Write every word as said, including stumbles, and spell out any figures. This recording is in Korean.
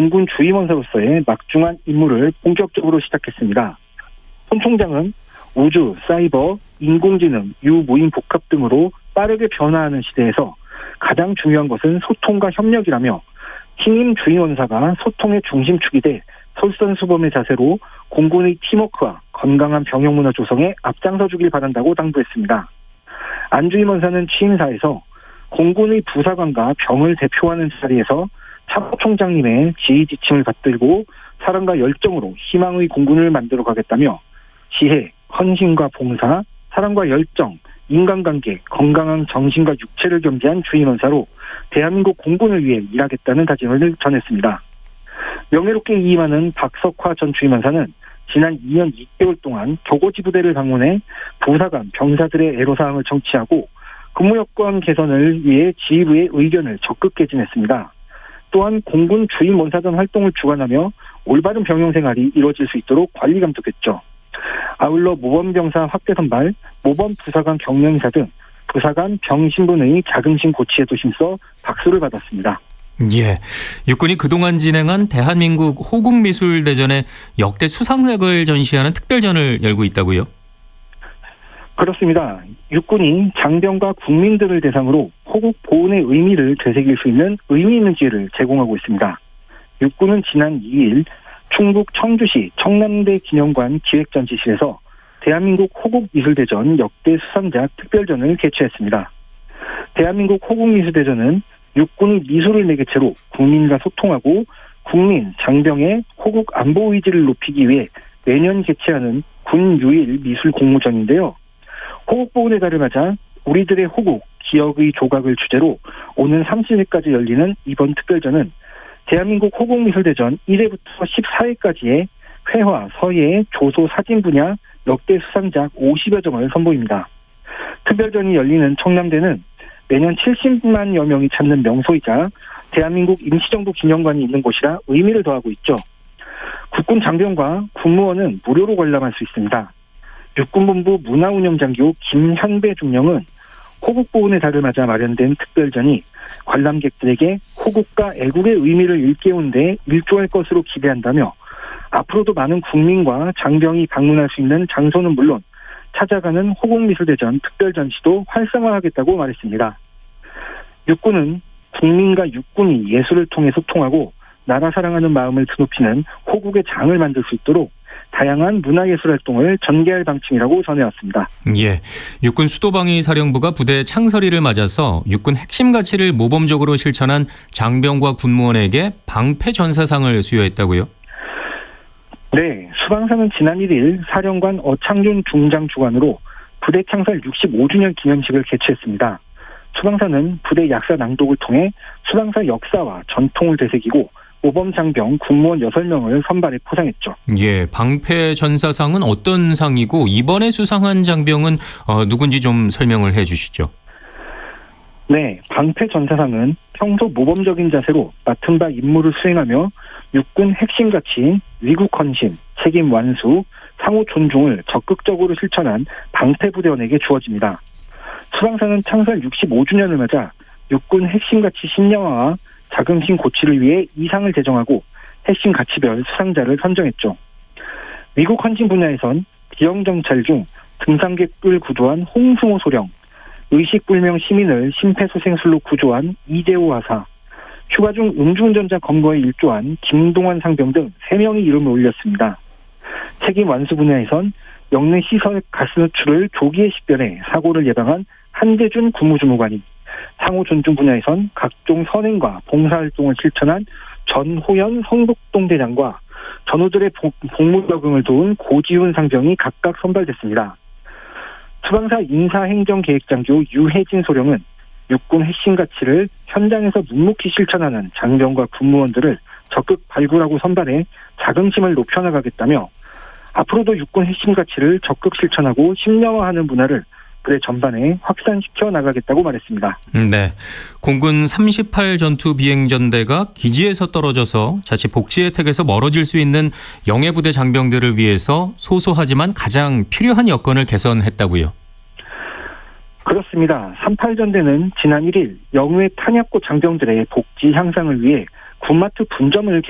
공군 주임원사로서의 막중한 임무를 본격적으로 시작했습니다. 손 총장은 우주, 사이버, 인공지능, 유무인 복합 등으로 빠르게 변화하는 시대에서 가장 중요한 것은 소통과 협력이라며 신임 주임원사가 소통의 중심축이 돼 솔선수범의 자세로 공군의 팀워크와 건강한 병영문화 조성에 앞장서 주길 바란다고 당부했습니다. 안 주임원사는 취임사에서 공군의 부사관과 병을 대표하는 자리에서 참모총장님의 지휘 지침을 받들고 사랑과 열정으로 희망의 공군을 만들어 가겠다며 지혜, 헌신과 봉사, 사랑과 열정, 인간관계, 건강한 정신과 육체를 겸비한 주임원사로 대한민국 공군을 위해 일하겠다는 다짐을 전했습니다. 명예롭게 이임하는 박석화 전 주임원사는 지난 이 년 이 개월 동안 교고지부대를 방문해 부사관, 병사들의 애로사항을 청취하고 근무 여건 개선을 위해 지휘부의 의견을 적극 개진했습니다. 또한 공군 주임원사단 활동을 주관하며 올바른 병영생활이 이루어질 수 있도록 관리 감독했죠. 아울러 모범병사 확대 선발, 모범 부사관 경영이사 등 부사관 병신분의 자긍심 고취에도 힘써 박수를 받았습니다. 예, 육군이 그동안 진행한 대한민국 호국미술대전에 역대 수상작을 전시하는 특별전을 열고 있다고요? 그렇습니다. 육군이 장병과 국민들을 대상으로 호국 보훈의 의미를 되새길 수 있는 의미 있는 기회를 제공하고 있습니다. 육군은 지난 이 일 충북 청주시 청남대 기념관 기획전시실에서 대한민국 호국미술대전 역대 수상작 특별전을 개최했습니다. 대한민국 호국미술대전은 육군이 미술을 매개체로 국민과 소통하고 국민, 장병의 호국 안보 의지를 높이기 위해 매년 개최하는 군 유일 미술 공모전인데요. 호국 보훈의 달을 맞아 우리들의 호국, 기억의 조각을 주제로 오는 삼십 일까지 열리는 이번 특별전은 대한민국 호국미술대전 일 회부터 십사 회까지의 회화, 서예, 조소, 사진 분야 역대 수상작 오십여 점을 선보입니다. 특별전이 열리는 청남대는 매년 칠십만여 명이 찾는 명소이자 대한민국 임시정부 기념관이 있는 곳이라 의미를 더하고 있죠. 국군 장병과 군무원은 무료로 관람할 수 있습니다. 육군본부 문화운영장교 김현배 중령은 호국보훈의 달을 맞아 마련된 특별전이 관람객들에게 호국과 애국의 의미를 일깨우는 데 일조할 것으로 기대한다며 앞으로도 많은 국민과 장병이 방문할 수 있는 장소는 물론 찾아가는 호국미술대전 특별전시도 활성화하겠다고 말했습니다. 육군은 국민과 육군이 예술을 통해 소통하고 나라 사랑하는 마음을 드높이는 호국의 장을 만들 수 있도록 다양한 문화예술 활동을 전개할 방침이라고 전해왔습니다. 예, 육군 수도방위사령부가 부대 창설일을 맞아서 육군 핵심 가치를 모범적으로 실천한 장병과 군무원에게 방패전사상을 수여했다고요? 네, 수방사는 지난 일 일 사령관 어창준 중장 주관으로 부대 창설 육십오 주년 기념식을 개최했습니다. 수방사는 부대 약사 낭독을 통해 수방사 역사와 전통을 되새기고 모범장병, 군무원 여섯 명을 선발해 포상했죠. 예, 방패전사상은 어떤 상이고 이번에 수상한 장병은 어, 누군지 좀 설명을 해 주시죠. 네, 방패전사상은 평소 모범적인 자세로 맡은 바 임무를 수행하며 육군 핵심 가치인 위국 헌신, 책임 완수, 상호 존중을 적극적으로 실천한 방패부대원에게 주어집니다. 수방사는 창설 육십오 주년을 맞아 육군 핵심 가치 신령화와 자긍심 고취를 위해 이 상을 제정하고 핵심 가치별 수상자를 선정했죠. 위국 헌신 분야에선 기영정찰 중 등산객을 구조한 홍승호 소령, 의식불명 시민을 심폐소생술로 구조한 이재호 하사, 휴가 중 음주운전자 검거에 일조한 김동환 상병 등 세 명이 이름을 올렸습니다. 책임 완수 분야에선 영내 시설 가스 누출을 조기에 식별해 사고를 예방한 한재준 국무주무관이, 상호 존중 분야에선 각종 선행과 봉사활동을 실천한 전호연 성북동대장과 전우들의 복무 적응을 도운 고지훈 상병이 각각 선발됐습니다. 수방사 인사행정계획장교 유혜진 소령은 육군 핵심 가치를 현장에서 묵묵히 실천하는 장병과 군무원들을 적극 발굴하고 선발해 자긍심을 높여나가겠다며 앞으로도 육군 핵심 가치를 적극 실천하고 심령화하는 문화를 부대 전반에 확산시켜 나가겠다고 말했습니다. 네, 공군 삼십팔 전투 비행전대가 기지에서 떨어져서 자칫 복지 혜택에서 멀어질 수 있는 영해부대 장병들을 위해서 소소하지만 가장 필요한 여건을 개선했다고요? 그렇습니다. 삼십팔 전대는 지난 일 일 영해 탄약고 장병들의 복지 향상을 위해 군마트 분점을